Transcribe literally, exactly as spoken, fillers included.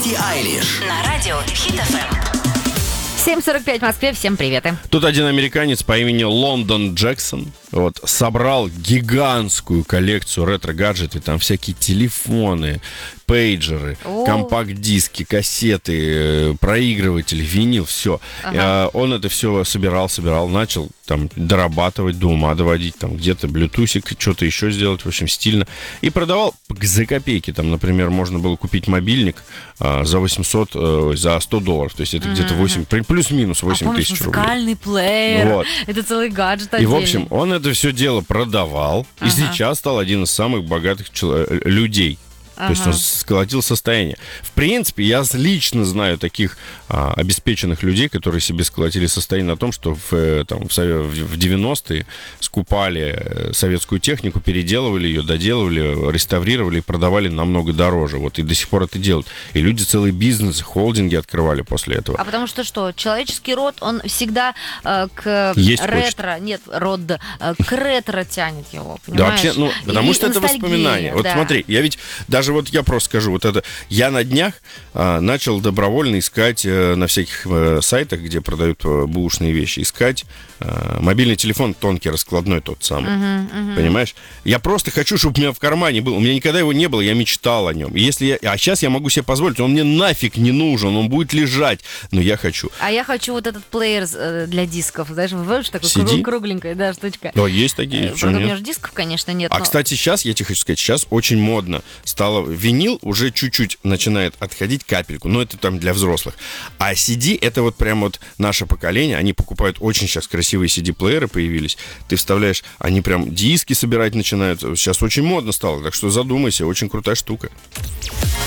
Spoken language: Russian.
Билли Айлиш на радио Хит эф эм. семь сорок пять в Москве, всем привет. Тут один американец по имени Лондон Джексон вот, собрал гигантскую коллекцию ретро-гаджетов, там всякие телефоны, пейджеры, О. компакт-диски, кассеты, проигрыватели, винил, все. Ага. Он это все собирал, собирал, начал там дорабатывать, до ума доводить, там где-то блютусик, что-то еще сделать, в общем, стильно. И продавал за копейки. Там, например, можно было купить мобильник а, за восемьсот, а, за сто долларов. То есть это mm-hmm. где-то восемь, плюс-минус восемь а тысяч рублей. Музыкальный плеер, вот. Это целый гаджет И, отдельный. в общем, он это все дело продавал, ага. и сейчас стал один из самых богатых чел- людей. То есть он сколотил состояние. В принципе, я лично знаю таких а, обеспеченных людей, которые себе сколотили состояние на том, что в, там, в, в девяностые скупали советскую технику, переделывали ее, доделывали, реставрировали и продавали намного дороже. Вот и до сих пор это делают. И люди целый бизнес, холдинги открывали после этого. А потому что что? Человеческий род, он всегда э, к Есть ретро, почта. нет, род, э, к ретро тянет его, понимаешь? Да, вообще, ну, потому И что это ностальгия, воспоминания. Вот да. смотри, я ведь даже вот я просто скажу, вот это, я на днях а, начал добровольно искать а, на всяких а, сайтах, где продают а, бэушные вещи, искать а, мобильный телефон тонкий, раскладной тот самый, uh-huh, uh-huh. понимаешь? Я просто хочу, чтобы у меня в кармане был, у меня никогда его не было, я мечтал о нем. И если я, а сейчас я могу себе позволить, он мне нафиг не нужен, он будет лежать, но я хочу. А я хочу вот этот плеер э, для дисков, знаешь, знаешь, такой си ди? Кругленькая, да, штучка. Да, есть такие, Э, почему у нет? меня же дисков, конечно, нет. А, но... кстати, сейчас, я тебе хочу сказать, сейчас очень модно стало. Винил уже чуть-чуть начинает отходить капельку, но это там для взрослых. А си ди, это вот прям вот наше поколение, они покупают очень сейчас красивые си ди-плееры появились. Ты вставляешь, они прям диски собирать начинают. Сейчас очень модно стало, так что задумайся, очень крутая штука.